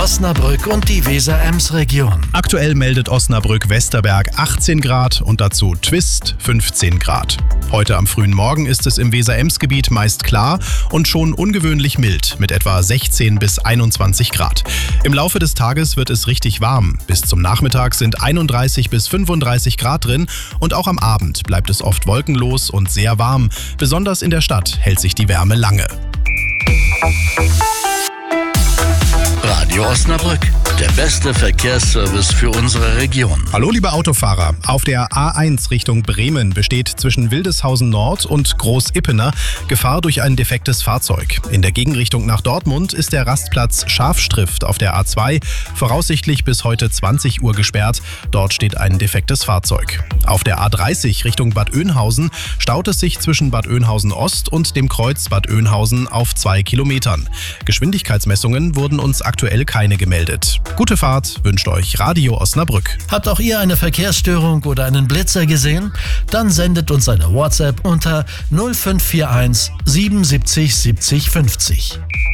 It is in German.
Osnabrück und die Weser-Ems-Region. Aktuell meldet Osnabrück-Westerberg 18 Grad und dazu Twist 15 Grad. Heute am frühen Morgen ist es im Weser-Ems-Gebiet meist klar und schon ungewöhnlich mild mit etwa 16 bis 21 Grad. Im Laufe des Tages wird es richtig warm. Bis zum Nachmittag sind 31 bis 35 Grad drin und auch am Abend bleibt es oft wolkenlos und sehr warm. Besonders in der Stadt hält sich die Wärme lange. Radio Osnabrück, der beste Verkehrsservice für unsere Region. Hallo liebe Autofahrer, auf der A1 Richtung Bremen besteht zwischen Wildeshausen Nord und Großippener Gefahr durch ein defektes Fahrzeug. In der Gegenrichtung nach Dortmund ist der Rastplatz Schafstrift auf der A2 voraussichtlich bis heute 20 Uhr gesperrt. Dort steht ein defektes Fahrzeug. Auf der A30 Richtung Bad Oeynhausen staut es sich zwischen Bad Oeynhausen Ost und dem Kreuz Bad Oeynhausen auf 2 Kilometern. Geschwindigkeitsmessungen wurden uns aktuell keine gemeldet. Gute Fahrt wünscht euch Radio Osnabrück. Habt auch ihr eine Verkehrsstörung oder einen Blitzer gesehen? Dann sendet uns eine WhatsApp unter 0541 77 70 50.